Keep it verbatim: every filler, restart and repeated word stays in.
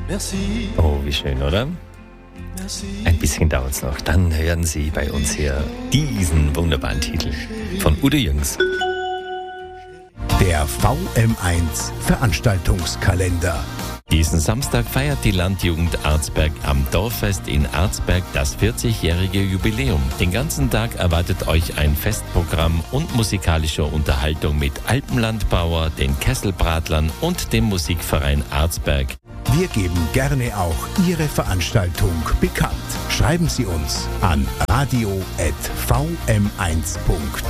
Oh, wie schön, oder? Ein bisschen dauert's noch. Dann hören Sie bei uns hier diesen wunderbaren Titel von Udo Jürgens. Der V M eins Veranstaltungskalender. Diesen Samstag feiert die Landjugend Arzberg am Dorffest in Arzberg das vierzigjährige Jubiläum. Den ganzen Tag erwartet euch ein Festprogramm und musikalische Unterhaltung mit Alpenlandbauer, den Kesselbratlern und dem Musikverein Arzberg. Wir geben gerne auch Ihre Veranstaltung bekannt. Schreiben Sie uns an radio at v m eins punkt